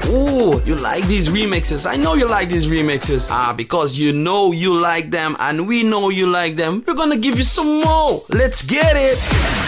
Ooh, you like these remixes. I know you like these remixes. Because you know you like them and we know you like them. We're gonna give you some more. Let's get it.